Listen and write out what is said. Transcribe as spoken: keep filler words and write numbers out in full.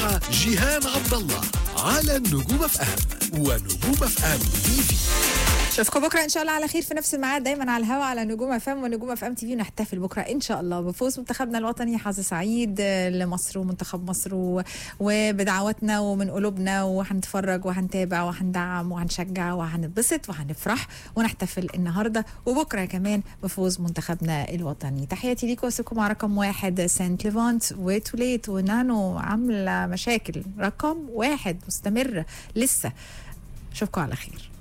مع جيهان عبد الله على نجوم اف ام ونجوم اف ام تي في. اشوفكم بكره ان شاء الله على خير في نفس الميعاد دايما على الهواء على نجوم اف ام ونجوم اف ام تي في. نحتفل بكره ان شاء الله بفوز منتخبنا الوطني. حظ سعيد لمصر ومنتخب مصر وبدعواتنا ومن قلوبنا، وهنتفرج وهنتابع وهندعم وهنشجع وهنتبسط وهنفرح ونحتفل النهارده وبكره كمان بفوز منتخبنا الوطني. تحياتي ليكم واسيبكم مع رقم واحد سانت ليفانت وتوليت ونانو عامله مشاكل. رقم واحد مستمره لسه. اشوفكم على خير.